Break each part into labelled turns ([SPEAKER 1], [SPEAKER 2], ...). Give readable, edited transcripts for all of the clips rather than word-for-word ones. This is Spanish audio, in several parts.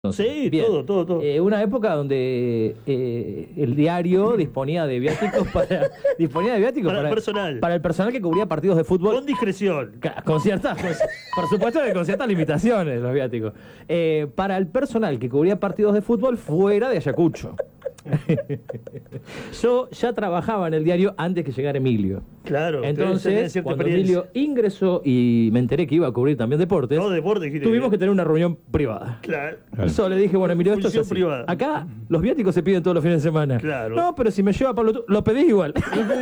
[SPEAKER 1] Sí,
[SPEAKER 2] Bien.
[SPEAKER 1] todo.
[SPEAKER 2] Una época donde el diario disponía de viáticos para el personal que cubría partidos de fútbol.
[SPEAKER 1] Con discreción.
[SPEAKER 2] Por supuesto que con ciertas limitaciones los viáticos. Para el personal que cubría partidos de fútbol fuera de Ayacucho. Yo ya trabajaba en el diario antes que llegara Emilio.
[SPEAKER 1] Claro.
[SPEAKER 2] Entonces, cuando Emilio ingresó y me enteré que iba a cubrir también deportes, tuvimos que tener una reunión privada.
[SPEAKER 1] Claro.
[SPEAKER 2] Yo le dije, bueno, Emilio, esto es así.
[SPEAKER 1] Privada.
[SPEAKER 2] Acá los viáticos se piden todos los fines de semana.
[SPEAKER 1] Claro.
[SPEAKER 2] No, pero si me lleva Pablo, lo pedís igual.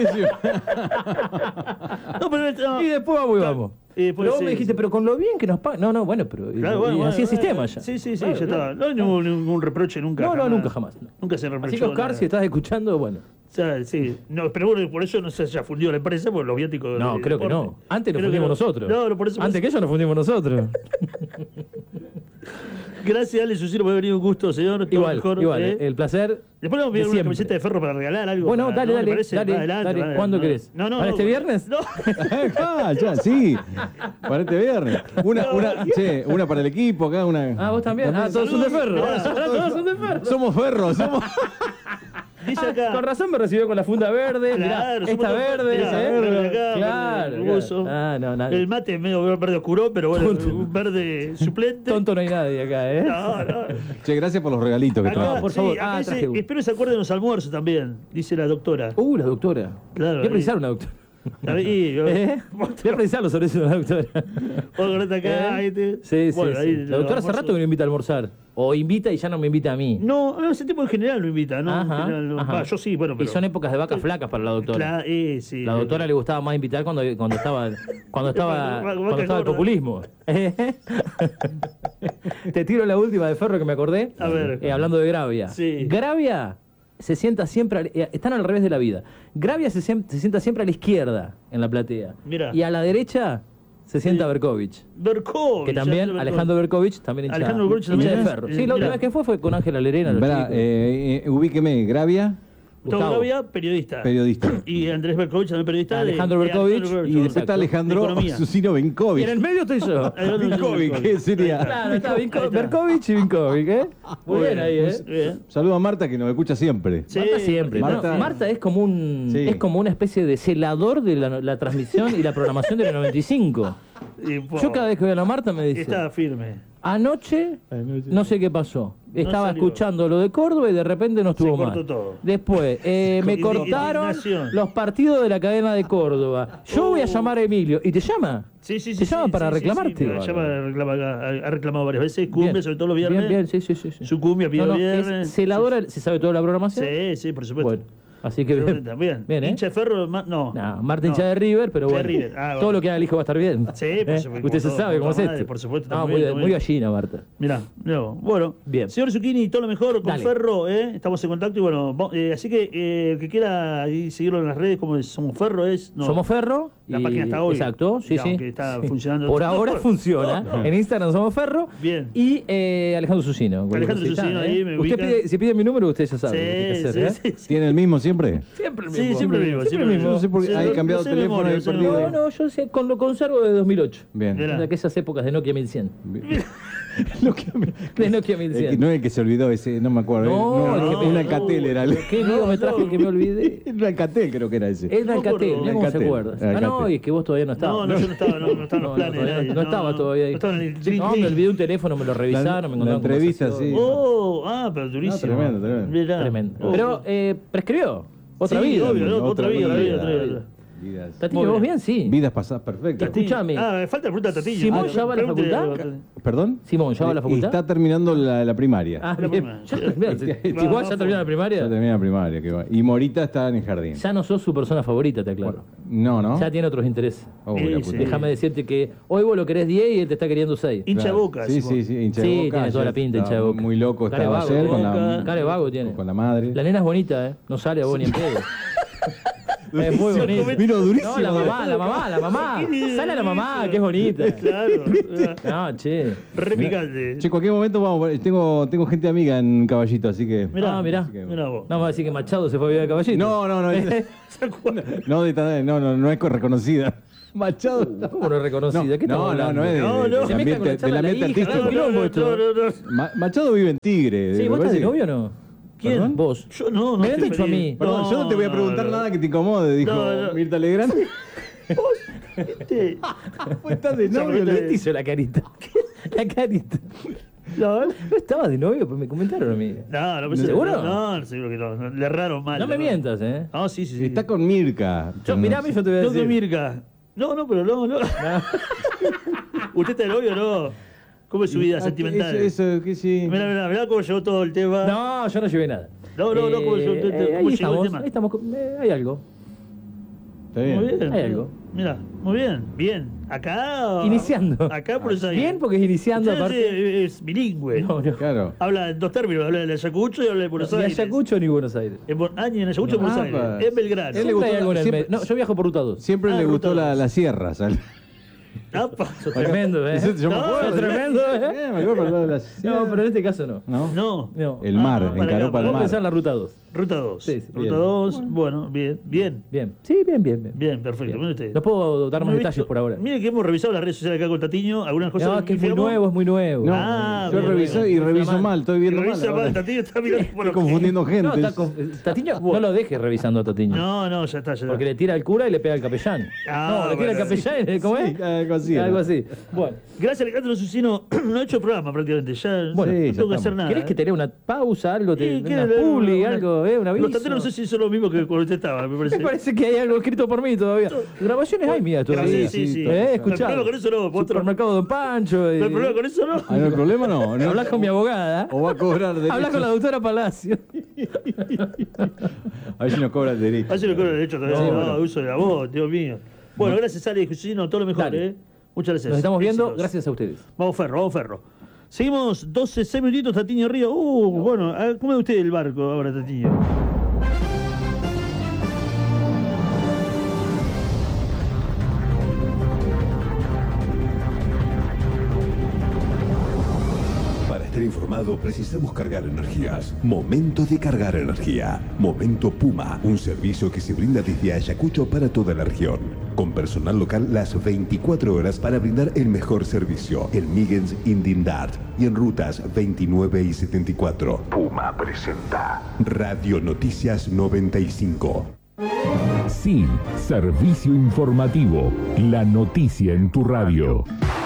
[SPEAKER 1] No.
[SPEAKER 2] Y después vamos y vamos. Pero vos
[SPEAKER 1] sí,
[SPEAKER 2] me dijiste, pero con lo bien que nos pagan. No, bueno, pero
[SPEAKER 1] claro,
[SPEAKER 2] así el sistema ya.
[SPEAKER 1] Sí,
[SPEAKER 2] Claro,
[SPEAKER 1] ya estaba. No hay ningún reproche nunca.
[SPEAKER 2] No, nunca jamás. No.
[SPEAKER 1] Nunca se reprochó.
[SPEAKER 2] Así que Oscar, si estás escuchando, bueno.
[SPEAKER 1] O sea, sí. No, pero bueno, por eso no se haya fundido la empresa, por los viáticos.
[SPEAKER 2] No, creo que no. Antes nos fundimos nosotros.
[SPEAKER 1] No, por eso.
[SPEAKER 2] Antes que ellos nos fundimos nosotros.
[SPEAKER 1] Gracias, Ale Susino, por haber venido. Un gusto, señor.
[SPEAKER 2] Igual, el placer.
[SPEAKER 1] Después vamos a pedir una camiseta de Ferro para regalar algo.
[SPEAKER 2] Bueno, dale.
[SPEAKER 1] Adelante.
[SPEAKER 2] ¿Cuándo querés?
[SPEAKER 1] No.
[SPEAKER 2] ¿Para este viernes?
[SPEAKER 1] No.
[SPEAKER 3] Ya, sí. Para este viernes. Una para el equipo, acá una.
[SPEAKER 2] Ah, vos también. Todos son de Ferro. Todos son de Ferro.
[SPEAKER 3] Somos ferros, somos.
[SPEAKER 1] Dice acá.
[SPEAKER 2] Con razón me recibió con la funda verde.
[SPEAKER 1] Claro,
[SPEAKER 2] mirá, esta verde.
[SPEAKER 1] verde acá,
[SPEAKER 2] Claro.
[SPEAKER 1] verde ruso.
[SPEAKER 2] No.
[SPEAKER 1] El mate es medio verde oscuro, pero bueno, un verde suplente.
[SPEAKER 2] Tonto no hay nadie acá, ¿eh?
[SPEAKER 1] No.
[SPEAKER 3] Che, gracias por los regalitos que
[SPEAKER 1] Acá,
[SPEAKER 3] trajo.
[SPEAKER 2] por favor.
[SPEAKER 1] acá dice,
[SPEAKER 2] traje uno.
[SPEAKER 1] espero se acuerden los almuerzos también, dice la doctora.
[SPEAKER 2] La doctora.
[SPEAKER 1] Claro,
[SPEAKER 2] Voy a precisar una doctora.
[SPEAKER 1] Voy
[SPEAKER 2] Voy a precisarlo sobre eso, la doctora.
[SPEAKER 1] acá.
[SPEAKER 2] Sí.
[SPEAKER 1] Ahí
[SPEAKER 2] La doctora hace rato que me invita a almorzar. O invita y ya no me invita a mí.
[SPEAKER 1] No, ese tipo en general lo invita, ¿no?
[SPEAKER 2] Ajá,
[SPEAKER 1] En general no.
[SPEAKER 2] ajá.
[SPEAKER 1] Va, yo sí, bueno, pero.
[SPEAKER 2] Y son épocas de vacas flacas para la doctora.
[SPEAKER 1] Claro, sí.
[SPEAKER 2] La doctora le gustaba más invitar cuando estaba el populismo. Te tiro la última de Ferro que me acordé.
[SPEAKER 1] A ver.
[SPEAKER 2] Hablando de Gravia.
[SPEAKER 1] Sí.
[SPEAKER 2] Gravia se sienta siempre, están al revés de la vida. Gravia se sienta siempre a la izquierda en la platea.
[SPEAKER 1] Mirá.
[SPEAKER 2] Y a la derecha se sienta Berkovich.
[SPEAKER 1] Berkovich.
[SPEAKER 2] Que también, Alejandro Berkovich, también hincha,
[SPEAKER 1] Alejandro Berkovich
[SPEAKER 2] hincha de
[SPEAKER 1] también.
[SPEAKER 2] Ferro. Sí, la última vez que fue con Ángela Lerena.
[SPEAKER 3] Ubíqueme, Gravia,
[SPEAKER 1] Gustavo Gravia, periodista. Y Andrés Berkovich, también periodista.
[SPEAKER 2] Alejandro Berkovich.
[SPEAKER 3] Y después está Alejandro Susino
[SPEAKER 2] Y
[SPEAKER 3] Benkovic.
[SPEAKER 2] en el medio estoy yo.
[SPEAKER 3] Benkovic, ¿qué sería?
[SPEAKER 2] Claro, está Berkovich y Vinkovic, ¿eh? Muy bien ahí, ¿eh?
[SPEAKER 1] Bien.
[SPEAKER 3] Saludo a Marta que nos escucha siempre.
[SPEAKER 1] Sí,
[SPEAKER 2] Marta siempre.
[SPEAKER 3] Marta-
[SPEAKER 2] Marta es como
[SPEAKER 3] Sí.
[SPEAKER 2] es como una especie de celador de la transmisión y la programación de la 95. Yo cada vez que veo a la Marta me dice,
[SPEAKER 1] Estaba firme.
[SPEAKER 2] anoche no sé qué pasó. Estaba
[SPEAKER 1] salió.
[SPEAKER 2] escuchando lo de Córdoba y de repente no estuvo
[SPEAKER 1] Se
[SPEAKER 2] más.
[SPEAKER 1] cortó todo.
[SPEAKER 2] Después, me cortaron
[SPEAKER 1] Indignación.
[SPEAKER 2] los partidos de la cadena de Córdoba. Yo voy a llamar a Emilio. ¿Y te llama?
[SPEAKER 1] Sí.
[SPEAKER 2] ¿Te llama para reclamarte?
[SPEAKER 1] Me llama, ha reclamado varias veces. Cumbia,
[SPEAKER 2] Bien.
[SPEAKER 1] sobre todo los viernes.
[SPEAKER 2] Bien, sí.
[SPEAKER 1] Su cumbia pide
[SPEAKER 2] No,
[SPEAKER 1] viernes.
[SPEAKER 2] es celadora, ¿se sabe toda la programación?
[SPEAKER 1] Sí, por supuesto.
[SPEAKER 2] Bueno, así que bien.
[SPEAKER 1] También.
[SPEAKER 2] Bien, ¿eh?
[SPEAKER 1] Hincha de Ferro, no.
[SPEAKER 2] No, Marta hincha de River, pero
[SPEAKER 1] De
[SPEAKER 2] bueno.
[SPEAKER 1] River.
[SPEAKER 2] Todo
[SPEAKER 1] Bueno.
[SPEAKER 2] lo que haga el hijo va a estar bien.
[SPEAKER 1] Sí, por supuesto.
[SPEAKER 2] Usted se
[SPEAKER 1] Como
[SPEAKER 2] sabe
[SPEAKER 1] todo,
[SPEAKER 2] cómo es
[SPEAKER 1] como
[SPEAKER 2] esto.
[SPEAKER 1] madre, por supuesto,
[SPEAKER 2] No,
[SPEAKER 1] también,
[SPEAKER 2] muy gallina, Marta.
[SPEAKER 1] Mirá, bueno.
[SPEAKER 2] Bien.
[SPEAKER 1] Señor Zucchini, todo lo mejor con
[SPEAKER 2] Dale.
[SPEAKER 1] Ferro, estamos en contacto y bueno, así que el que quiera ahí seguirlo en las redes como es Somos Ferro es... No,
[SPEAKER 2] Somos Ferro.
[SPEAKER 1] La
[SPEAKER 2] y-
[SPEAKER 1] página está hoy.
[SPEAKER 2] Exacto, sí,
[SPEAKER 1] Digamos
[SPEAKER 2] sí.
[SPEAKER 1] que está
[SPEAKER 2] Sí.
[SPEAKER 1] funcionando.
[SPEAKER 2] Por ahora funciona. En Instagram somos Ferro.
[SPEAKER 1] Bien.
[SPEAKER 2] Y Alejandro Susino.
[SPEAKER 1] Alejandro
[SPEAKER 2] Cosita,
[SPEAKER 1] Susino, ahí me
[SPEAKER 2] Usted
[SPEAKER 1] ubica.
[SPEAKER 2] si pide mi número, usted ya sabe. lo que hay que hacer,
[SPEAKER 1] Sí.
[SPEAKER 3] ¿Tiene el mismo siempre?
[SPEAKER 2] Siempre el
[SPEAKER 1] Sí,
[SPEAKER 2] mismo.
[SPEAKER 1] siempre el mismo.
[SPEAKER 2] Siempre el mismo.
[SPEAKER 3] No sé por qué
[SPEAKER 1] Sí,
[SPEAKER 3] hay
[SPEAKER 1] no-
[SPEAKER 3] cambiado
[SPEAKER 1] no sé de
[SPEAKER 3] teléfono
[SPEAKER 1] memoria,
[SPEAKER 3] y
[SPEAKER 1] no sé de
[SPEAKER 3] perdido.
[SPEAKER 1] memoria.
[SPEAKER 2] No, yo sé, lo conservo de 2008.
[SPEAKER 3] Bien.
[SPEAKER 1] Mirá.
[SPEAKER 2] De aquellas épocas de Nokia 1100.
[SPEAKER 3] Lo que me-
[SPEAKER 2] De Nokia
[SPEAKER 3] el que-
[SPEAKER 2] 1100.
[SPEAKER 3] no es el que se olvidó ese, no me acuerdo.
[SPEAKER 2] No,
[SPEAKER 3] No,
[SPEAKER 2] el que
[SPEAKER 3] un
[SPEAKER 2] me-
[SPEAKER 3] Alcatel era el.
[SPEAKER 2] Qué lío me traje que me olvidé.
[SPEAKER 3] Un Alcatel creo que era ese.
[SPEAKER 2] Es un Alcatel,
[SPEAKER 1] acuerdo.
[SPEAKER 2] mirá cómo se
[SPEAKER 3] Alcatel,
[SPEAKER 2] acuerda. Ah, no,
[SPEAKER 3] Alcatel.
[SPEAKER 2] y es que vos todavía no estabas.
[SPEAKER 1] No, yo no estaba, no estaban los
[SPEAKER 2] No,
[SPEAKER 1] planes.
[SPEAKER 2] todavía
[SPEAKER 1] nadie,
[SPEAKER 2] no estaba todavía ahí.
[SPEAKER 1] No estaba en el Dream
[SPEAKER 2] No, me
[SPEAKER 1] Team.
[SPEAKER 2] olvidé un teléfono, me lo revisaron, me
[SPEAKER 3] la
[SPEAKER 2] encontraron
[SPEAKER 3] entrevista,
[SPEAKER 2] conversación.
[SPEAKER 3] sí.
[SPEAKER 1] Pero durísimo.
[SPEAKER 3] No, tremendo.
[SPEAKER 1] Mirá.
[SPEAKER 2] Tremendo.
[SPEAKER 1] Oh.
[SPEAKER 2] Pero prescribió. Otra
[SPEAKER 1] Sí,
[SPEAKER 2] vida.
[SPEAKER 1] obvio, ¿no? Otra vida.
[SPEAKER 3] Vidas.
[SPEAKER 2] Tatillo,
[SPEAKER 1] Muy
[SPEAKER 2] ¿vos
[SPEAKER 1] bien.
[SPEAKER 2] bien? Sí.
[SPEAKER 3] Vidas pasadas perfectas.
[SPEAKER 2] Escuchame.
[SPEAKER 1] Me falta la pregunta de Tatillo.
[SPEAKER 2] ¿Simón ya va a la
[SPEAKER 1] Pregúntele
[SPEAKER 2] facultad?
[SPEAKER 3] ¿Perdón?
[SPEAKER 2] Simón, ¿ya va a la facultad?
[SPEAKER 3] Está terminando la primaria.
[SPEAKER 2] Ah,
[SPEAKER 1] La
[SPEAKER 2] bien.
[SPEAKER 1] primaria.
[SPEAKER 2] Ya terminó. Igual ya terminó la
[SPEAKER 3] Ya
[SPEAKER 2] primaria.
[SPEAKER 3] termina la primaria. Que va. Y Morita está en el jardín.
[SPEAKER 2] Ya no sos su persona favorita, te aclaro.
[SPEAKER 3] No.
[SPEAKER 2] Ya tiene otros intereses.
[SPEAKER 3] Oh,
[SPEAKER 1] Sí,
[SPEAKER 3] la
[SPEAKER 1] sí.
[SPEAKER 3] puta.
[SPEAKER 2] Déjame decirte que hoy vos lo querés 10 y él te está queriendo 6.
[SPEAKER 1] Hincha de
[SPEAKER 3] Claro.
[SPEAKER 1] Boca.
[SPEAKER 3] Sí,
[SPEAKER 1] Simón.
[SPEAKER 3] hincha de
[SPEAKER 2] Sí,
[SPEAKER 3] Boca.
[SPEAKER 2] tiene toda la
[SPEAKER 3] Ayer
[SPEAKER 2] pinta, hincha de
[SPEAKER 3] estaba
[SPEAKER 2] Boca.
[SPEAKER 3] Muy loco
[SPEAKER 2] Cara
[SPEAKER 3] estaba
[SPEAKER 2] vago,
[SPEAKER 3] ayer con
[SPEAKER 1] Boca.
[SPEAKER 2] Cara de vago tiene.
[SPEAKER 3] con la madre.
[SPEAKER 2] La nena es bonita, ¿eh? No sale a vos ni en pedo. Es muy bonita.
[SPEAKER 3] Vino durísimo.
[SPEAKER 2] No, la mamá. Sale a la mamá, que es bonita.
[SPEAKER 1] Claro.
[SPEAKER 2] No, che.
[SPEAKER 1] Re picante.
[SPEAKER 3] Che, cualquier momento vamos. Tengo gente amiga en Caballito, así que.
[SPEAKER 1] Mirá,
[SPEAKER 2] mirá.
[SPEAKER 3] así que-
[SPEAKER 1] Mirá vos.
[SPEAKER 2] No, vamos a decir que Machado se fue a vivir de caballito.
[SPEAKER 3] No. No es reconocida. Machado.
[SPEAKER 2] ¿Cómo no es reconocida? ¿Qué estamos hablando?
[SPEAKER 3] no es
[SPEAKER 1] No, no.
[SPEAKER 2] Se mezcla con la charla de la hija,
[SPEAKER 3] artístico.
[SPEAKER 2] no, quilombo esto.
[SPEAKER 3] Machado vive en Tigre.
[SPEAKER 2] Sí,
[SPEAKER 3] me
[SPEAKER 2] ¿vos estás de
[SPEAKER 3] parece.
[SPEAKER 2] novio o no?
[SPEAKER 1] ¿Quién?
[SPEAKER 2] ¿Perdón? ¿Vos?
[SPEAKER 1] Yo no
[SPEAKER 2] Me
[SPEAKER 1] estoy
[SPEAKER 2] habían dicho a
[SPEAKER 1] feliz.
[SPEAKER 2] mí.
[SPEAKER 3] Perdón, yo no te voy a preguntar nada que te incomode, dijo
[SPEAKER 1] No.
[SPEAKER 3] Mirta Legrand.
[SPEAKER 1] ¿Viste?
[SPEAKER 3] Vos estás de novio,
[SPEAKER 1] Esa
[SPEAKER 2] ¿Qué te hizo la carita? La carita.
[SPEAKER 1] No,
[SPEAKER 2] ¿No estaba de novio? Pues me comentaron a mí.
[SPEAKER 1] no,
[SPEAKER 2] ¿Seguro?
[SPEAKER 1] No, seguro que no. Le erraron mal.
[SPEAKER 2] No me mientas, ¿eh?
[SPEAKER 1] No, sí.
[SPEAKER 3] Está con Mirka.
[SPEAKER 2] Yo, mirá, yo te voy a
[SPEAKER 1] No,
[SPEAKER 2] decir.
[SPEAKER 1] Mirka. No, pero no. ¿Usted está de novio o no? ¿Cómo es su vida sentimental?
[SPEAKER 3] Eso, que sí.
[SPEAKER 1] Mirá cómo llevó todo el tema.
[SPEAKER 2] No, yo no llevé nada.
[SPEAKER 1] No, ¿cómo llegó
[SPEAKER 2] ahí
[SPEAKER 1] el
[SPEAKER 2] estamos,
[SPEAKER 1] tema?
[SPEAKER 2] ahí estamos. Hay algo.
[SPEAKER 3] Está bien.
[SPEAKER 1] Muy bien.
[SPEAKER 2] Hay algo.
[SPEAKER 1] Mira, muy bien. Bien. Acá.
[SPEAKER 2] Iniciando.
[SPEAKER 1] Acá por eso.
[SPEAKER 2] Bien, porque es iniciando
[SPEAKER 1] Usted
[SPEAKER 2] aparte.
[SPEAKER 1] es bilingüe.
[SPEAKER 2] No.
[SPEAKER 3] Claro.
[SPEAKER 1] Habla en dos términos. Habla de Ayacucho y habla de Buenos
[SPEAKER 2] Ni
[SPEAKER 1] Aires.
[SPEAKER 2] Ayacucho ni Buenos Aires.
[SPEAKER 1] En Ayacucho y Buenos
[SPEAKER 3] Ah,
[SPEAKER 1] Aires.
[SPEAKER 3] pa.
[SPEAKER 1] En Belgrano.
[SPEAKER 3] Él le
[SPEAKER 2] Siempre
[SPEAKER 3] gustó
[SPEAKER 2] hay algo en el
[SPEAKER 3] siempre-
[SPEAKER 2] medio. No, yo viajo por ruta 2.
[SPEAKER 3] Siempre le gustó
[SPEAKER 1] ruta
[SPEAKER 3] la sierra, ¿sabes?
[SPEAKER 1] Apa.
[SPEAKER 2] Eso es tremendo, ¿eh?
[SPEAKER 3] Yo me
[SPEAKER 1] No,
[SPEAKER 3] acuerdo.
[SPEAKER 2] es tremendo, ¿eh?
[SPEAKER 3] Me acuerdo de la sierra.
[SPEAKER 2] No, pero en este caso no.
[SPEAKER 3] ¿No?
[SPEAKER 1] No.
[SPEAKER 2] No.
[SPEAKER 3] El mar,
[SPEAKER 1] no, para
[SPEAKER 3] encaró
[SPEAKER 1] acá,
[SPEAKER 3] para el
[SPEAKER 2] Vamos a
[SPEAKER 3] mar.
[SPEAKER 2] empezar la ruta 2.
[SPEAKER 1] Ruta 2.
[SPEAKER 2] Sí, sí,
[SPEAKER 1] Ruta
[SPEAKER 3] bien.
[SPEAKER 1] 2. Bueno, bien.
[SPEAKER 2] Bien. Sí, bien.
[SPEAKER 1] Bien, perfecto. Mire usted.
[SPEAKER 2] No puedo dar más
[SPEAKER 1] Hemos
[SPEAKER 2] detalles
[SPEAKER 1] visto-
[SPEAKER 2] por ahora.
[SPEAKER 1] Mire que hemos revisado las redes sociales acá con Tatiño, algunas cosas.
[SPEAKER 2] No, que es muy
[SPEAKER 1] fijamos.
[SPEAKER 2] nuevo, es muy nuevo.
[SPEAKER 3] No,
[SPEAKER 1] Ah,
[SPEAKER 3] yo
[SPEAKER 1] bien,
[SPEAKER 3] reviso
[SPEAKER 1] bien.
[SPEAKER 3] y reviso
[SPEAKER 2] Mal.
[SPEAKER 3] mal, estoy viendo mal.
[SPEAKER 1] Revisa
[SPEAKER 3] ahora.
[SPEAKER 1] mal, Tatiño está mirando por
[SPEAKER 3] Estoy confundiendo gente.
[SPEAKER 2] No, Tatiño, no lo dejes revisando a Tatiño.
[SPEAKER 1] No, ya está.
[SPEAKER 2] Porque le tira al cura y le pega al capellán.
[SPEAKER 1] Ah,
[SPEAKER 2] No, le tira al
[SPEAKER 1] bueno.
[SPEAKER 2] capellán y ¿cómo es?
[SPEAKER 3] Sí, algo así,
[SPEAKER 2] Algo
[SPEAKER 3] ¿no?
[SPEAKER 2] así. Bueno,
[SPEAKER 1] Gracias, Alejandro Susino. No he hecho programa prácticamente. Ya
[SPEAKER 2] Bueno,
[SPEAKER 1] no
[SPEAKER 3] sí, ya
[SPEAKER 1] tengo que hacer
[SPEAKER 3] estamos.
[SPEAKER 1] nada.
[SPEAKER 2] ¿querés que te lea una pausa, algo?
[SPEAKER 1] Sí,
[SPEAKER 2] Una publi, algo, un aviso?
[SPEAKER 1] Los tanteros no sé si son lo mismo que cuando usted estaba, me parece.
[SPEAKER 2] Me parece que hay algo escrito por mí todavía. Grabaciones hay mías todavía.
[SPEAKER 1] Sí.
[SPEAKER 2] Escuchá.
[SPEAKER 1] El problema con eso no, otro.
[SPEAKER 2] Supermercado Don Pancho.
[SPEAKER 1] No, el problema con eso no.
[SPEAKER 3] Ah, ¿no hay problema? No.
[SPEAKER 2] Hablás con mi abogada.
[SPEAKER 3] O va a cobrar derechos.
[SPEAKER 2] Hablás con la doctora Palacio.
[SPEAKER 3] A ver si nos cobra el derecho.
[SPEAKER 1] Así lo cobro derecho también.
[SPEAKER 3] No,
[SPEAKER 1] No,
[SPEAKER 3] bueno.
[SPEAKER 1] uso de la voz, Dios mío. Bueno, gracias, Ale Susino. Todo lo mejor,
[SPEAKER 2] Dale.
[SPEAKER 1] Muchas gracias.
[SPEAKER 2] Nos estamos viendo
[SPEAKER 1] Éxitos.
[SPEAKER 2] gracias a ustedes.
[SPEAKER 1] Vamos, Ferro. Seguimos 6 minutitos, Tatiño Río. Bueno, ¿cómo ve usted el barco ahora, Tatiño?
[SPEAKER 4] Para estar informado precisamos cargar energías. Momento de cargar energía. Momento Puma, un servicio que se brinda desde Ayacucho para toda la región. Con personal local las 24 horas para brindar el mejor servicio. En Migens Indindart y en rutas 29 y 74. Puma presenta Radio Noticias 95.
[SPEAKER 5] Sí, servicio informativo. La noticia en tu radio.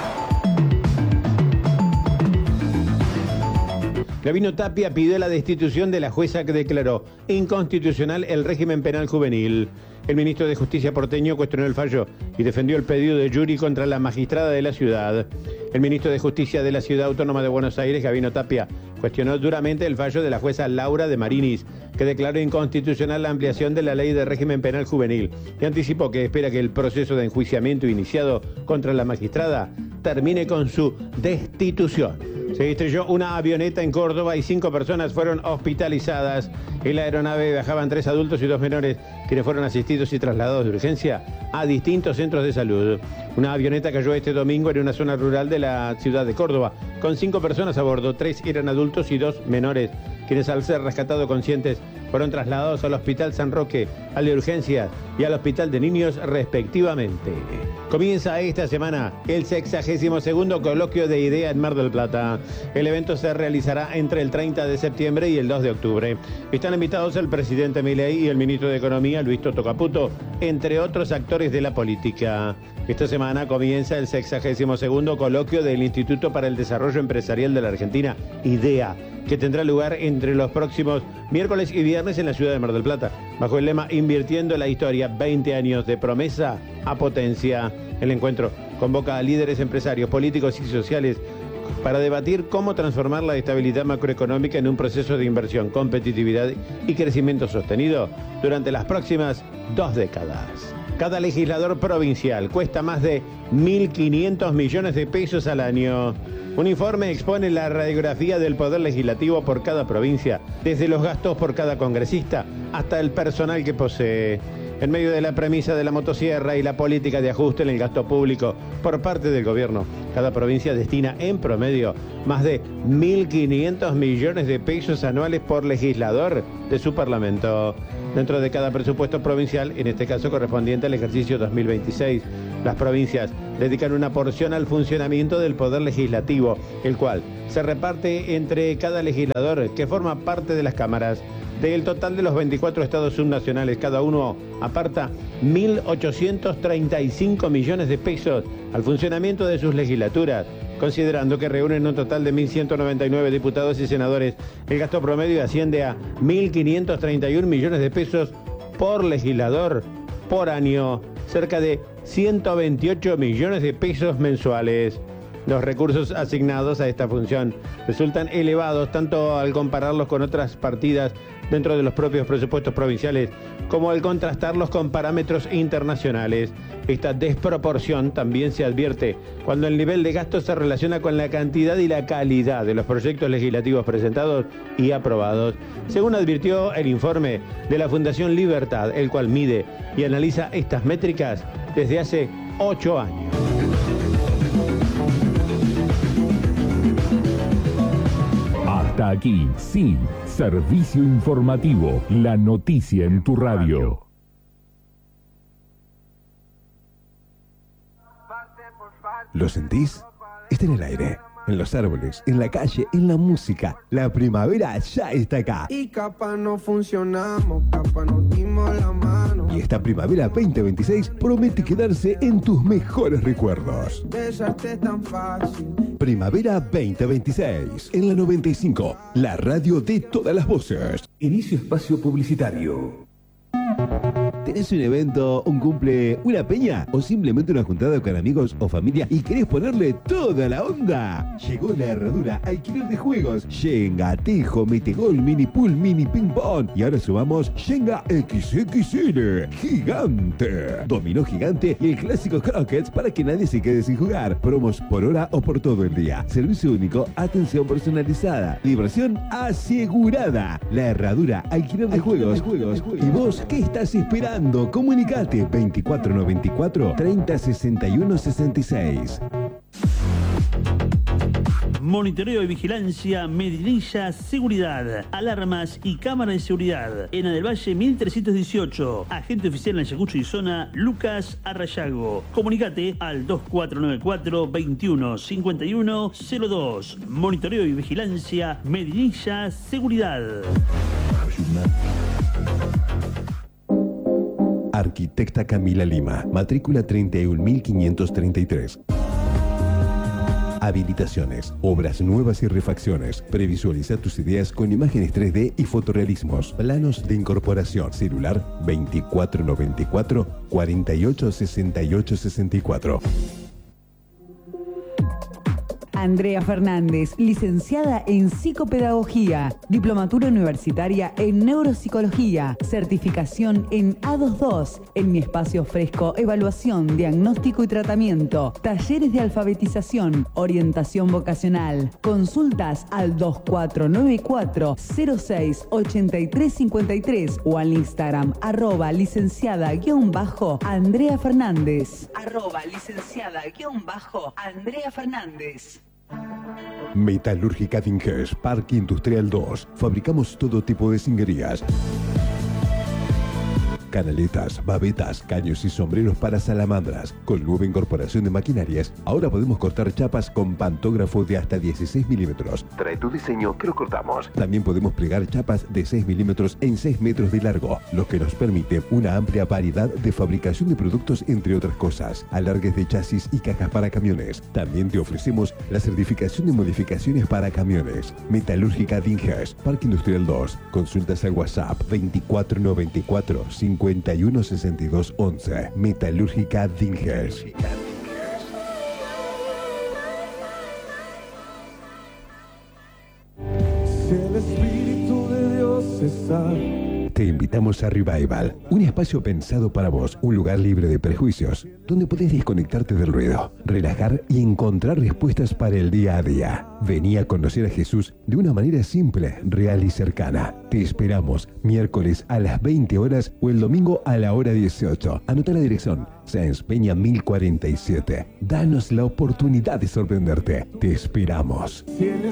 [SPEAKER 6] Gabino Tapia pidió la destitución de la jueza que declaró inconstitucional el régimen penal juvenil. El ministro de Justicia porteño cuestionó el fallo y defendió el pedido de Yuri contra la magistrada de la ciudad. El ministro de Justicia de la Ciudad Autónoma de Buenos Aires, Gabino Tapia, cuestionó duramente el fallo de la jueza Laura de Marinis, que declaró inconstitucional la ampliación de la ley de régimen penal juvenil y anticipó que espera que el proceso de enjuiciamiento iniciado contra la magistrada termine con su destitución. Se estrelló una avioneta en Córdoba y 5 personas fueron hospitalizadas. En la aeronave viajaban 3 adultos y 2 menores, quienes fueron asistidos y trasladados de urgencia a distintos centros de salud. Una avioneta cayó este domingo en una zona rural de la ciudad de Córdoba, con 5 personas a bordo. 3 eran adultos y 2 menores, quienes al ser rescatados conscientes fueron trasladados al Hospital San Roque, al de Urgencias y al Hospital de Niños respectivamente. Comienza esta semana el 62º Coloquio de Idea en Mar del Plata. El evento se realizará entre el 30 de septiembre y el 2 de octubre. Están invitados el presidente Milei y el ministro de Economía, Luis Toto Caputo, entre otros actores de la política. Esta semana comienza el 62º Coloquio del Instituto para el Desarrollo Empresarial de la Argentina, IDEA, que tendrá lugar entre los próximos miércoles y viernes en la ciudad de Mar del Plata, bajo el lema Invirtiendo la Historia, 20 años de promesa a potencia. El encuentro convoca a líderes empresarios, políticos y sociales para debatir cómo transformar la estabilidad macroeconómica en un proceso de inversión, competitividad y crecimiento sostenido durante las próximas 2 décadas. Cada legislador provincial cuesta más de 1.500 millones de pesos al año. Un informe expone la radiografía del poder legislativo por cada provincia, desde los gastos por cada congresista hasta el personal que posee. En medio de la premisa de la motosierra y la política de ajuste en el gasto público por parte del gobierno, cada provincia destina en promedio más de 1.500 millones de pesos anuales por legislador de su parlamento. Dentro de cada presupuesto provincial, en este caso correspondiente al ejercicio 2026, Las provincias dedican una porción al funcionamiento del Poder Legislativo, el cual se reparte entre cada legislador que forma parte de las cámaras. Del total de los 24 estados subnacionales, cada uno aparta 1.835 millones de pesos al funcionamiento de sus legislaturas. Considerando que reúnen un total de 1.199 diputados y senadores, el gasto promedio asciende a 1.531 millones de pesos por legislador por año, cerca de 128 millones de pesos mensuales. Los recursos asignados a esta función resultan elevados tanto al compararlos con otras partidas dentro de los propios presupuestos provinciales como al contrastarlos con parámetros internacionales. Esta desproporción también se advierte cuando el nivel de gasto se relaciona con la cantidad y la calidad de los proyectos legislativos presentados y aprobados, según advirtió el informe de la Fundación Libertad, el cual mide y analiza estas métricas desde hace 8 años.
[SPEAKER 5] Hasta aquí, sí, servicio informativo, la noticia en tu radio.
[SPEAKER 4] ¿Lo sentís? Está en el aire, en los árboles, en la calle, en la música. La primavera ya está acá.
[SPEAKER 7] Y capaz no funcionamos, capaz nos dimos la mano.
[SPEAKER 4] Y esta primavera 2026 promete quedarse en tus mejores recuerdos.
[SPEAKER 7] Besarte es tan fácil.
[SPEAKER 4] Primavera 2026, en la 95, la radio de todas las voces.
[SPEAKER 5] Inicio espacio publicitario.
[SPEAKER 4] ¿Tenés un evento, un cumple, una peña o simplemente una juntada con amigos o familia y querés ponerle toda la onda? Llegó la herradura alquiler de juegos. Shenga, Tejo, Metegol, Mini Pool, Mini Ping Pong. Y ahora sumamos Shenga XXL, gigante. Dominó gigante y el clásico Croquets para que nadie se quede sin jugar. Promos por hora o por todo el día. Servicio único, atención personalizada. Diversión asegurada. La herradura alquiler de juegos. ¿Y vos qué estás esperando? Comunicate 2494 3061 66.
[SPEAKER 1] Monitoreo y vigilancia, Medinilla Seguridad, alarmas y cámaras de seguridad. Ena del Valle 1318. Agente oficial en Ayacucho y zona, Lucas Arrayago. Comunicate al 2494 21 51 02. Monitoreo y vigilancia, Medinilla Seguridad.
[SPEAKER 4] Arquitecta Camila Lima, matrícula 31533. Habilitaciones, obras nuevas y refacciones. Previsualiza tus ideas con imágenes 3D y fotorrealismos. Planos de incorporación. Celular 2494 486864.
[SPEAKER 8] Andrea Fernández, licenciada en Psicopedagogía, diplomatura universitaria en Neuropsicología, certificación en A22. En Mi Espacio Fresco, evaluación, diagnóstico y tratamiento, talleres de alfabetización, orientación vocacional. Consultas al 2494 068353 o al Instagram @licenciada_Andrea Fernández. @licenciada_Andrea Fernández.
[SPEAKER 4] Metalúrgica Dinges, Parque Industrial 2. Fabricamos todo tipo de cinguerías. Canaletas, babetas, caños y sombreros para salamandras. Con nueva incorporación de maquinarias, ahora podemos cortar chapas con pantógrafo de hasta 16 milímetros. Trae tu diseño que lo cortamos. También podemos plegar chapas de 6 milímetros en 6 metros de largo, lo que nos permite una amplia variedad de fabricación de productos, entre otras cosas. Alargues de chasis y cajas para camiones. También te ofrecemos la certificación de modificaciones para camiones. Metalúrgica Dinges, Parque Industrial 2. Consultas al WhatsApp 2494 516211. Metalúrgica Dinges.
[SPEAKER 7] Si el Espíritu de Dios está.
[SPEAKER 4] Te invitamos a Revival, un espacio pensado para vos, un lugar libre de prejuicios, donde podés desconectarte del ruido, relajar y encontrar respuestas para el día a día. Vení a conocer a Jesús de una manera simple, real y cercana. Te esperamos miércoles a las 20 horas o el domingo a la hora 18. Anota la dirección, Sáenz Peña 1047. Danos la oportunidad de sorprenderte. Te esperamos.
[SPEAKER 7] Si el